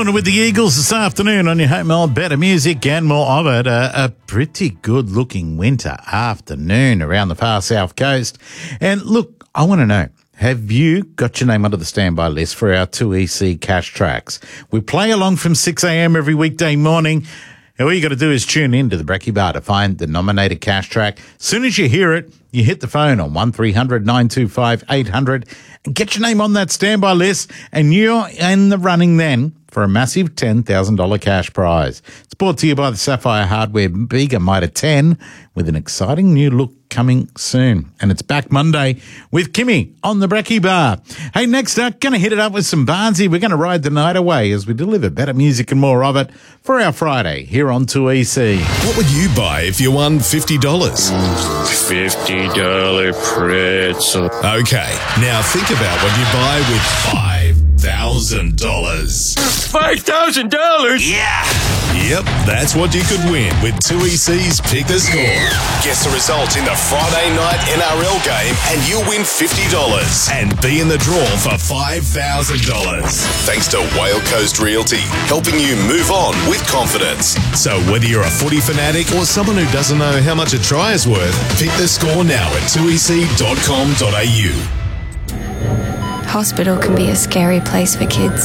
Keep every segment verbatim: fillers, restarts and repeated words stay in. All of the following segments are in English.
Doing it with the Eagles this afternoon on your home old better music and more of it. A, a pretty good-looking winter afternoon around the far south coast. And look, I want to know, have you got your name onto the standby list for our two E C cash tracks? We play along from six a.m. every weekday morning. And all you got to do is tune in to the Brekkie Bar to find the nominated cash track. As soon as you hear it, you hit the phone on one three hundred nine two five eight hundred and get your name on that standby list, and you're in the running then for a massive ten thousand dollars cash prize. It's brought to you by the Sapphire Hardware Bega Mitre ten with an exciting new look coming soon. And it's back Monday with Kimmy on the Brekkie Bar. Hey, next up, going to hit it up with some Barnsey. We're going to ride the night away as we deliver better music and more of it for our Friday here on two E C. What would you buy if you won fifty dollars? fifty dollars pretzel. Okay, now think about what you buy with five thousand dollars. five thousand dollars? Yeah! Yep, that's what you could win with two E C's Pick the Score. Guess the result in the Friday night N R L game and you'll win fifty dollars and be in the draw for five thousand dollars. Thanks to Whale Coast Realty, helping you move on with confidence. So whether you're a footy fanatic or someone who doesn't know how much a try is worth, pick the score now at two e c dot com dot a u. Hospital can be a scary place for kids.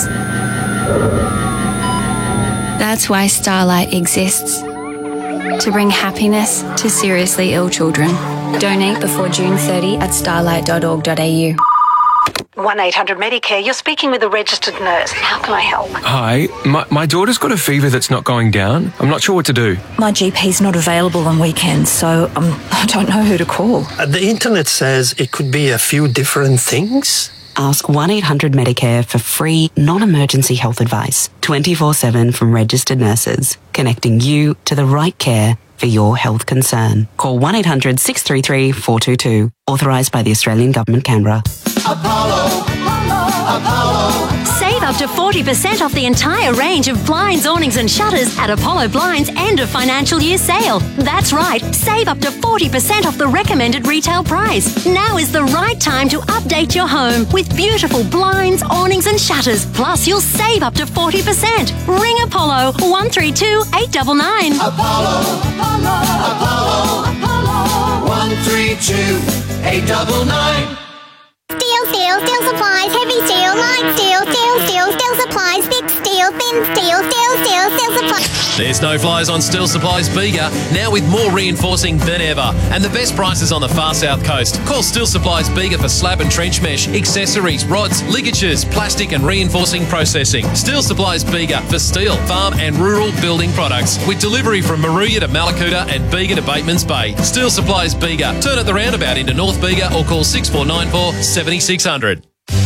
That's why Starlight exists. To bring happiness to seriously ill children. Donate before June thirtieth at starlight dot org dot a u. one eight hundred Medicare, you're speaking with a registered nurse. How can I help? Hi, my, my daughter's got a fever that's not going down. I'm not sure what to do. My G P's not available on weekends, so um, I don't know who to call. Uh, the internet says it could be a few different things. Ask one eight hundred Medicare for free, non-emergency health advice, twenty-four seven from registered nurses, connecting you to the right care for your health concern. Call one eight hundred six three three four two two. Authorised by the Australian Government, Canberra. Apollo, Apollo, Apollo. Save up to forty percent off the entire range of blinds, awnings and shutters at Apollo Blinds end of financial year sale. That's right, save up to forty percent off the recommended retail price. Now is the right time to update your home with beautiful blinds, awnings and shutters. Plus, you'll save up to forty percent. Ring Apollo one three two eight nine nine. Apollo, Apollo, Apollo, Apollo. one three two eight nine nine. Steel, steel, steel supplies, heavy steel, light steel, steel, steel, steel supplies, thick steel, thin steel, steel, steel, steel supplies. There's no flies on Steel Supplies Bega, now with more reinforcing than ever. And the best prices on the far south coast. Call Steel Supplies Bega for slab and trench mesh, accessories, rods, ligatures, plastic and reinforcing processing. Steel Supplies Bega for steel, farm and rural building products. With delivery from Maruya to Malakuta and Bega to Bateman's Bay. Steel Supplies Bega. Turn at the roundabout into North Bega or call six four nine four seven six zero zero.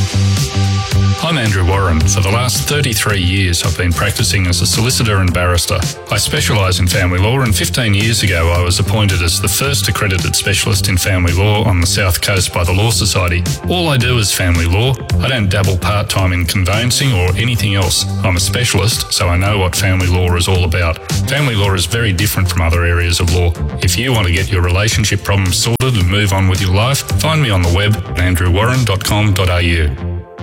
I'm Andrew Warren. For the last thirty-three years, I've been practicing as a solicitor and barrister. I specialise in family law, and fifteen years ago I was appointed as the first accredited specialist in family law on the South Coast by the Law Society. All I do is family law. I don't dabble part-time in conveyancing or anything else. I'm a specialist, so I know what family law is all about. Family law is very different from other areas of law. If you want to get your relationship problems sorted and move on with your life, find me on the web at andrew warren dot com dot a u.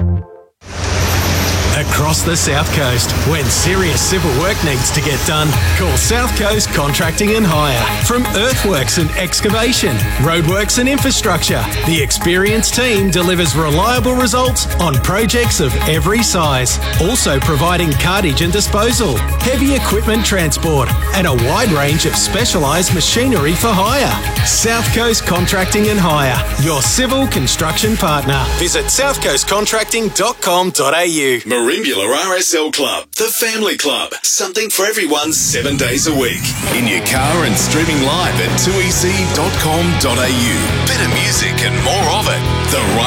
Across the South Coast, when serious civil work needs to get done, call South Coast Contracting and Hire. From earthworks and excavation, roadworks and infrastructure, the experienced team delivers reliable results on projects of every size. Also providing cartage and disposal, heavy equipment transport, and a wide range of specialised machinery for hire. South Coast Contracting and Hire, your civil construction partner. Visit south coast contracting dot com dot a u. Marimbula R S L Club, the family club. Something for everyone seven days a week. In your car and streaming live at two e c dot com dot a u. Better music and more of it. The right